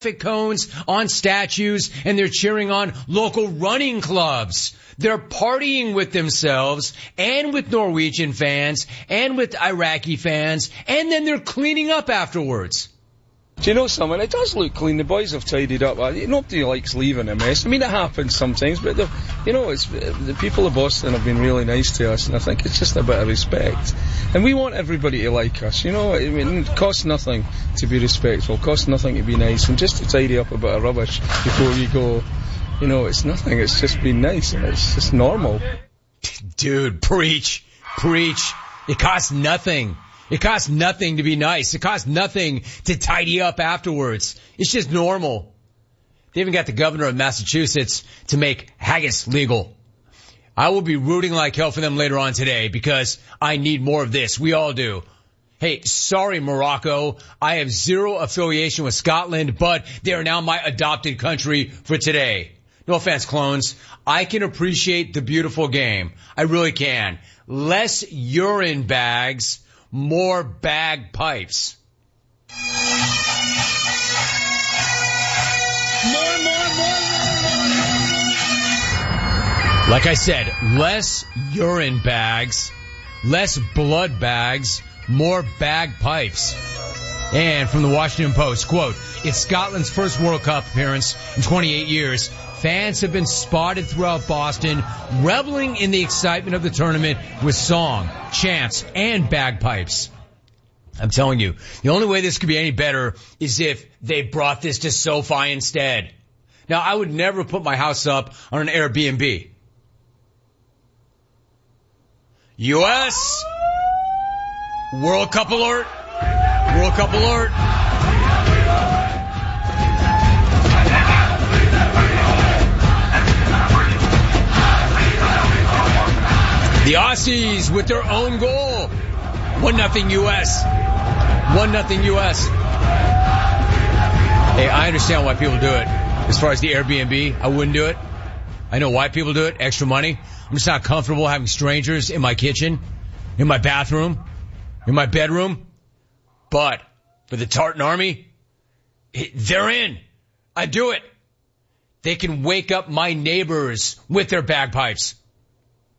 cones on statues, and they're cheering on local running clubs. They're partying with themselves and with Norwegian fans and with Iraqi fans, and then they're cleaning up afterwards. Do you know something? It does look clean. The boys have tidied up. Nobody likes leaving a mess. I mean, it happens sometimes, but it's the people of Boston have been really nice to us, and I think it's just a bit of respect. And we want everybody to like us. I mean, it costs nothing to be respectful. It costs nothing to be nice, and just to tidy up a bit of rubbish before you go. It's nothing. It's just been nice, and it's just normal. Dude, preach. It costs nothing. It costs nothing to be nice. It costs nothing to tidy up afterwards. It's just normal. They even got the governor of Massachusetts to make haggis legal. I will be rooting like hell for them later on today because I need more of this. We all do. Hey, sorry, Morocco. I have zero affiliation with Scotland, but they are now my adopted country for today. No offense, clones. I can appreciate the beautiful game. I really can. Less urine bags, more bagpipes. More. Like I said, less urine bags, less blood bags, more bagpipes. And from the Washington Post, quote, it's Scotland's first World Cup appearance in 28 years. Fans have been spotted throughout Boston, reveling in the excitement of the tournament with song, chants, and bagpipes. I'm telling you, the only way this could be any better is if they brought this to SoFi instead. Now, I would never put my house up on an Airbnb. U.S. World Cup alert. World Cup alert. The Aussies with their own goal. 1-0 U.S. 1-0 U.S. Hey, I understand why people do it. As far as the Airbnb, I wouldn't do it. I know why people do it. Extra money. I'm just not comfortable having strangers in my kitchen, in my bathroom, in my bedroom. But for the Tartan Army, they're in. I do it. They can wake up my neighbors with their bagpipes.